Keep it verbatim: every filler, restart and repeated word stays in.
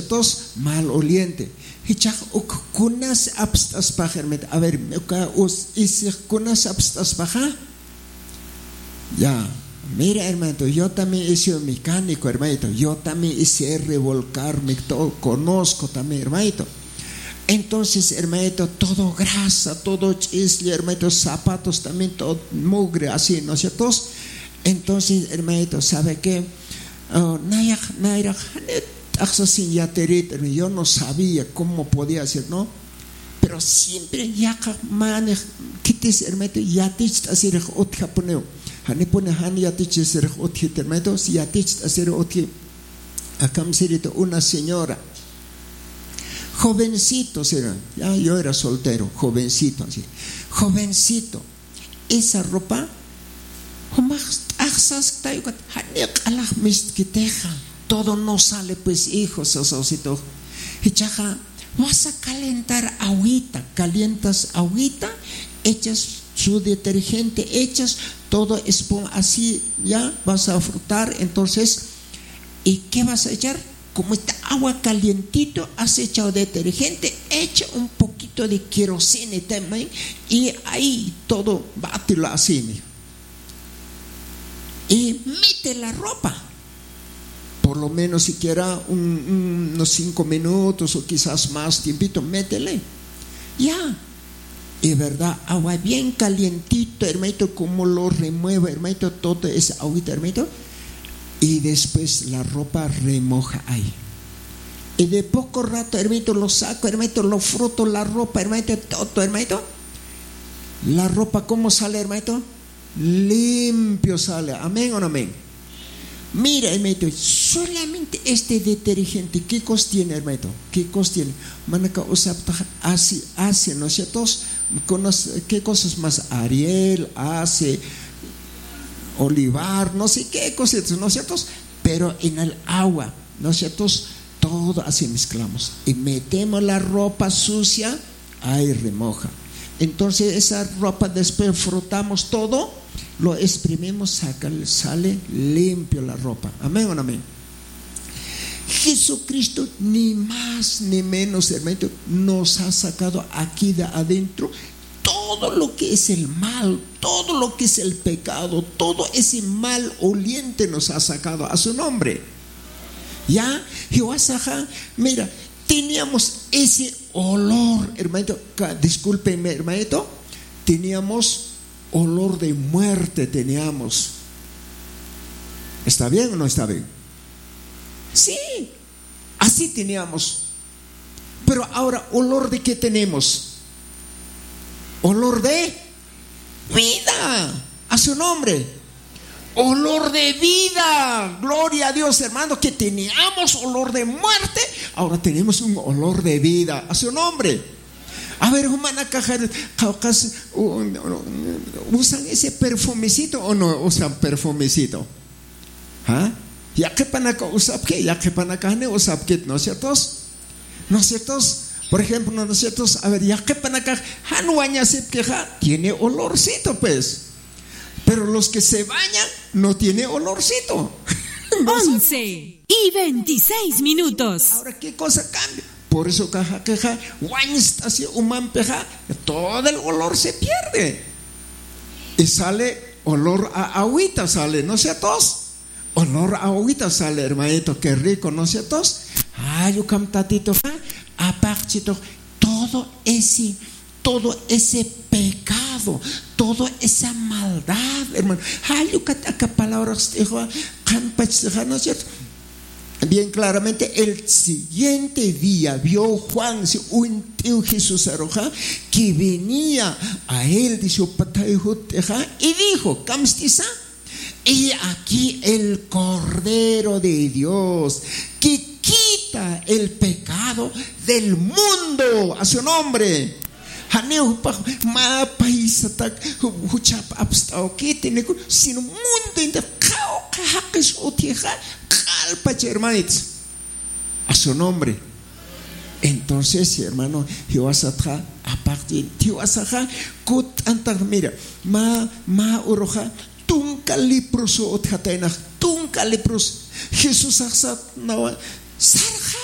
cierto? Maloliente. Hichak kunas abstas paja, hermanito. A ver, ¿y si kunas abstas paja? Ya, mira, hermanito, yo también he sido mecánico, hermanito. Yo también hice revolcarme, todo, conozco también, hermanito. Entonces, hermanito, todo grasa, todo chisle, hermanito, zapatos también, todo mugre, así, ¿no es cierto? Entonces, hermanito, ¿sabe qué? Oh, nayak, nayak, sin yaterit, yo no sabía cómo podía hacer, ¿no? Pero siempre, ya, man, quites, hermanito, yatich, así, ot japoneo. Hani pone han yatich, así, ot hit, hermanito, si yatich, así, ot hit. Acá me sirito una señora. Jovencitos eran, ya yo era soltero, jovencito así, jovencito, esa ropa, todo no sale pues hijos, ososito, y chaja, vas a calentar agüita, calientas agüita, echas su detergente, echas todo espuma, así ya vas a frotar, entonces, ¿y qué vas a echar? Como está agua calientito, has echado detergente, echa un poquito de querosene también y ahí todo bátelo así. Y mete la ropa. Por lo menos siquiera un, un, unos cinco minutos o quizás más tiempito, métele. Ya. Y verdad, agua bien calientito, hermanito, como lo remueve, hermanito, todo ese agüita, hermanito. Y después la ropa remoja ahí. Y de poco rato, hermanito, lo saco, hermanito, lo froto la ropa, hermanito, todo, hermanito. La ropa, ¿cómo sale, hermanito? Limpio sale. ¿Amén o no amén? Mira, hermanito, solamente este detergente, ¿qué cosa tiene, hermanito? ¿Qué cosa tiene? Manaka usapta así, hace, ¿no es cierto? ¿Qué cosas más? Ariel, hace, olivar, no sé qué cosas, ¿no es cierto? Pero en el agua, ¿no es cierto? Todo así mezclamos y metemos la ropa sucia, ahí remoja. Entonces esa ropa después frotamos todo, lo exprimimos, saca, sale limpio la ropa. Amén o no amén. Jesucristo ni más ni menos, hermano, nos ha sacado aquí de adentro todo lo que es el mal, todo lo que es el pecado, todo ese mal oliente nos ha sacado a su nombre. Ya, mira, teníamos ese olor, hermanito, discúlpenme, hermanito, teníamos olor de muerte, teníamos. ¿Está bien o no está bien? Sí, así teníamos. Pero ahora, ¿olor de qué tenemos? Olor de vida, a su nombre. Olor de vida, gloria a Dios, hermano, que teníamos olor de muerte, ahora tenemos un olor de vida, a su nombre. A ver, humana caja, ¿usan ese perfumecito o no usan perfumecito? ¿Ah? Ya que panaca usa qué, ya que panaca ne usa qué, ¿no es cierto? ¿No es cierto? Por ejemplo, ¿no es cierto? A ver, ya que panaca hanuaña se queja, tiene olorcito, pues. Pero los que se bañan no tiene olorcito. once y veintiséis minutos. Ahora, ¿qué cosa cambia? Por eso, caja, queja, así, human peja, todo el olor se pierde. Y sale olor a agüita, sale, ¿no es cierto? Olor a agüita sale, hermanito, qué rico, ¿no es cierto? Ay, yo cantatito, apachito, todo ese, todo ese pecado, toda esa maldad, hermano. Ay, yo acá palabras, ¿no es cierto? Bien claramente, el siguiente día vio Juan, un tío Jesús Aroja, que venía a él, dice, y dijo, ¿camstiza? Y aquí el Cordero de Dios, que quita el pecado del mundo, a su nombre. Haneu pa ma país atak huchap abstao que tiene sino mundo en de cao cajaques o tierra calpa hermanitos a su nombre. Entonces, hermano, Jehová aparte Jehová kut antar mira ma ma uroja tunca leproso o tjatena tunca leproso Jesús asat no sarja